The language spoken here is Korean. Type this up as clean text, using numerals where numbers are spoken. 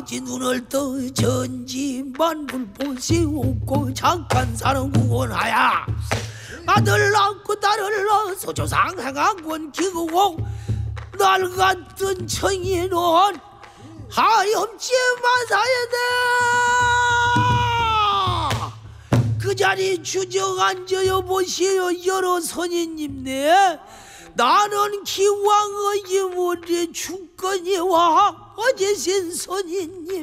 아버지 눈을 떠 전지 만물 보시옵고 잠깐 사는 구원하야 아들 낳고 딸을 낳아 소조상 행하권 기구고 날 같은 청이는 하염치 마사야 돼. 그 자리 주저앉아요 보시오 여러 선인님네. 나는 기왕의 이물에 주거니와 어제신 선인님